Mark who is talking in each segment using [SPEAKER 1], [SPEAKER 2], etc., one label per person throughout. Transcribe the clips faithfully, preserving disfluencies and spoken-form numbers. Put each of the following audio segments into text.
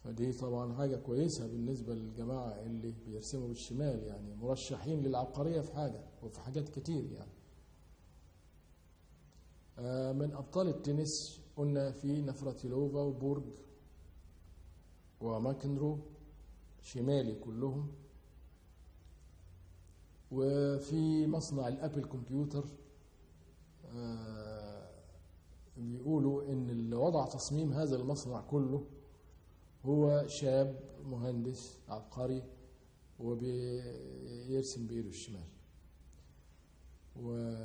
[SPEAKER 1] فدي طبعا حاجة كويسة بالنسبة للجماعة اللي بيرسموا بالشمال، يعني مرشحين للعبقرية في حاجة وفي حاجات كتير يعني. من أبطال التنس قلنا في نفراتيلوفا وبورج وماكنرو شمالي كلهم. وفي مصنع الأبل كمبيوتر بيقولوا إن اللي وضع تصميم هذا المصنع كله هو شاب مهندس عبقري وبيرسم بإيده الشمال. و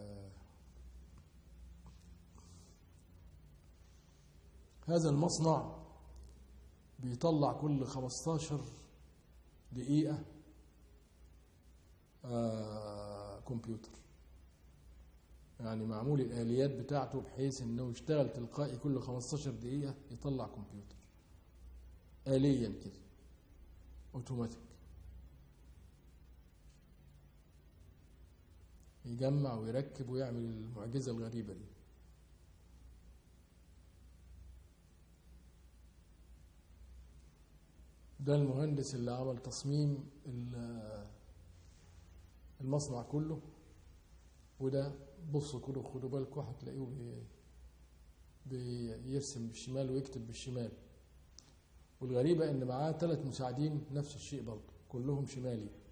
[SPEAKER 1] هذا المصنع بيطلع كل خمستاشر دقيقة آه كمبيوتر، يعني معمول الآليات بتاعته بحيث انه يشتغل تلقائي كل خمستاشر دقيقة يطلع كمبيوتر آليا كده اوتوماتيك، يجمع ويركب ويعمل المعجزة الغريبة دي. ده المهندس اللي عمل تصميم المصنع كله. وده بصوا كده خدوا بالكم هتلاقوه بيرسم بالشمال ويكتب بالشمال. والغريبة ان معاه ثلاث مساعدين نفس الشيء برضه كلهم شمالي.